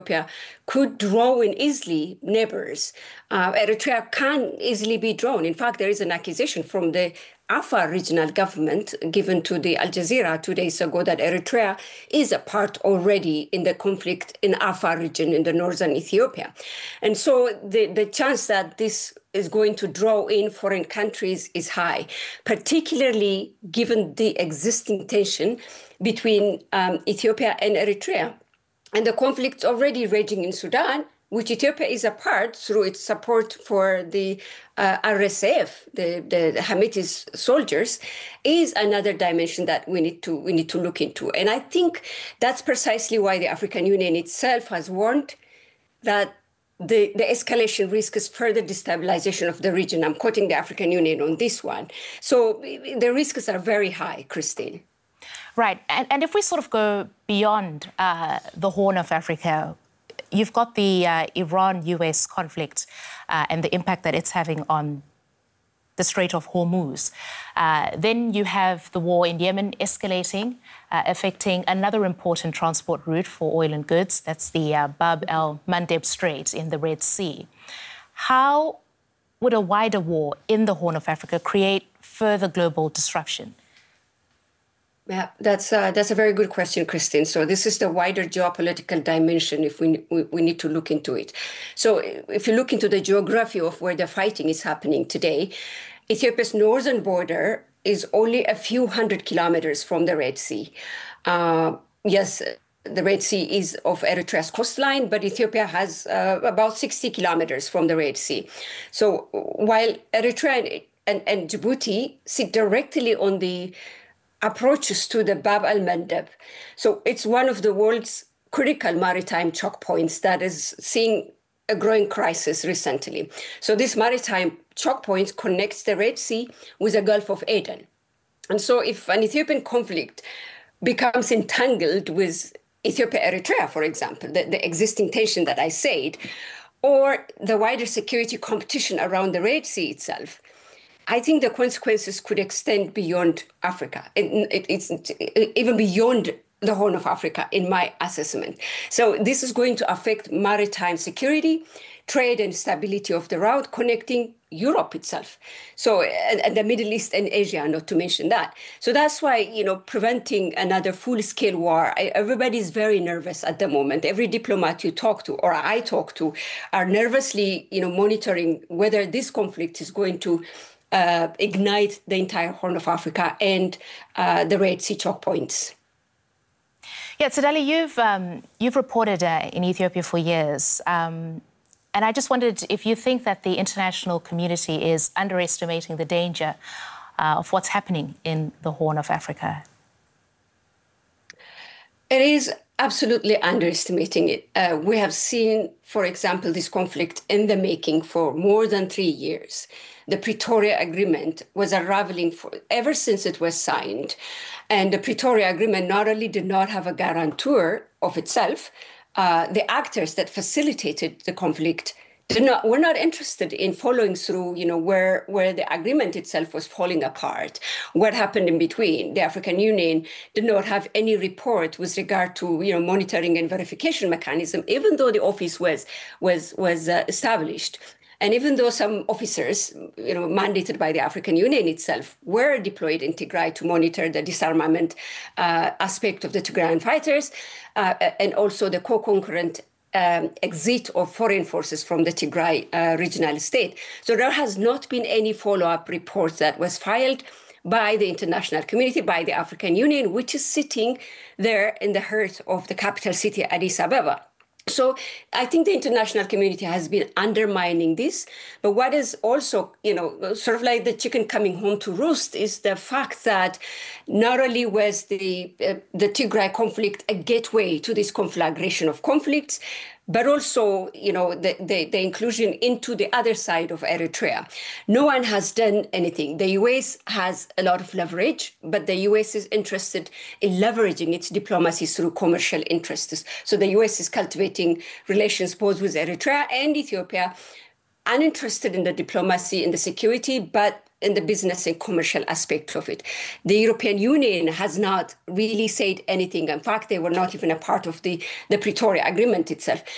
could draw in easily neighbors. Eritrea can easily be drawn. In fact, there is an accusation from the Afar regional government given to the Al Jazeera 2 days ago that Eritrea is a part already in the conflict in Afar region in the northern Ethiopia. And so the chance that this is going to draw in foreign countries is high, particularly given the existing tension between Ethiopia and Eritrea. And the conflict's already raging in Sudan, which Ethiopia is a part through its support for the RSF, the Hamitis soldiers, is another dimension that we need to look into. And I think that's precisely why the African Union itself has warned that the escalation risk is further destabilization of the region. I'm quoting the African Union on this one. So the risks are very high, Christine. Right. And if we sort of go beyond the Horn of Africa, you've got the Iran-US conflict and the impact that it's having on the Strait of Hormuz. Then you have the war in Yemen escalating, affecting another important transport route for oil and goods. That's the Bab el-Mandeb Strait in the Red Sea. How would a wider war in the Horn of Africa create further global disruption? Yeah, that's a very good question, Christine. So this is the wider geopolitical dimension if we need to look into it. So if you look into the geography of where the fighting is happening today, Ethiopia's northern border is only a few hundred kilometers from the Red Sea. Yes, the Red Sea is of Eritrea's coastline, but Ethiopia has about 60 kilometers from the Red Sea. So while Eritrea and Djibouti sit directly on the approaches to the Bab el-Mandeb. So it's one of the world's critical maritime choke points that is seeing a growing crisis recently. So this maritime choke point connects the Red Sea with the Gulf of Aden. And so if an Ethiopian conflict becomes entangled with Ethiopia-Eritrea, for example, the existing tension that I said, or the wider security competition around the Red Sea itself, I think the consequences could extend beyond Africa. It's even beyond the Horn of Africa, in my assessment. So this is going to affect maritime security, trade and stability of the route connecting Europe itself. So, and the Middle East and Asia, not to mention that. So that's why, preventing another full-scale war, everybody's very nervous at the moment. Every diplomat you talk to, or I talk to, are nervously, monitoring whether this conflict is going to ignite the entire Horn of Africa and the Red Sea choke points. Yeah, Tsedali, you've reported in Ethiopia for years, and I just wondered if you think that the international community is underestimating the danger of what's happening in the Horn of Africa. It is absolutely underestimating it. We have seen, for example, this conflict in the making for more than 3 years. The Pretoria Agreement was unraveling ever since it was signed. And the Pretoria Agreement not only did not have a guarantor of itself, the actors that facilitated the conflict were not interested in following through, where the agreement itself was falling apart. What happened in between? The African Union did not have any report with regard to, monitoring and verification mechanism, even though the office was established. And even though some officers, mandated by the African Union itself, were deployed in Tigray to monitor the disarmament aspect of the Tigrayan fighters, and also the co-concurrent exit of foreign forces from the Tigray regional state. So there has not been any follow-up report that was filed by the international community, by the African Union, which is sitting there in the heart of the capital city, Addis Ababa. So I think the international community has been undermining this. But what is also, sort of like the chicken coming home to roost is the fact that not only was the Tigray conflict a gateway to this conflagration of conflicts, but also, the inclusion into the other side of Eritrea. No one has done anything. The US has a lot of leverage, but the US is interested in leveraging its diplomacy through commercial interests. So the US is cultivating relations both with Eritrea and Ethiopia, uninterested in the diplomacy and the security, but in the business and commercial aspect of it. The European Union has not really said anything. In fact, they were not even a part of the Pretoria Agreement itself.